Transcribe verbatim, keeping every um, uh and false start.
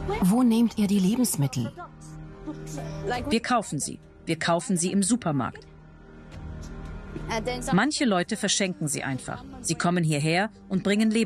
Wo nehmt ihr die Lebensmittel? Wir kaufen sie. Wir kaufen sie im Supermarkt. Manche Leute verschenken sie einfach. Sie kommen hierher und bringen Lebensmittel.